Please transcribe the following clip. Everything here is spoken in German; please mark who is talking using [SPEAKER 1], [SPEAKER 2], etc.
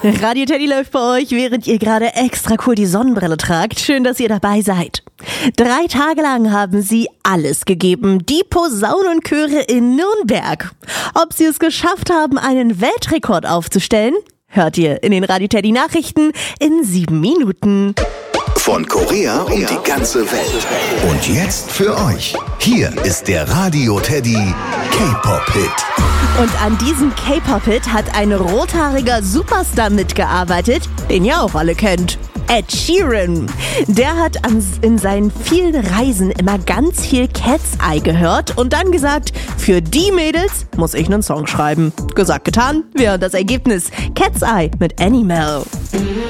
[SPEAKER 1] Radio Teddy läuft bei euch, während ihr gerade extra cool die Sonnenbrille tragt. Schön, dass ihr dabei seid. 3 Tage lang haben sie alles gegeben, die Posaunenchöre in Nürnberg. Ob sie es geschafft haben, einen Weltrekord aufzustellen, hört ihr in den Radio Teddy Nachrichten in 7 Minuten.
[SPEAKER 2] Von Korea um die ganze Welt. Und jetzt für euch. Hier ist der Radio Teddy K-Pop-Hit.
[SPEAKER 1] Und an diesem K-Pop-Hit hat ein rothaariger Superstar mitgearbeitet, den ihr auch alle kennt. Ed Sheeran. Der hat in seinen vielen Reisen immer ganz viel Cat's Eye gehört und dann gesagt, für die Mädels muss ich einen Song schreiben. Gesagt, getan, wir hören das Ergebnis. Cat's Eye mit Animal.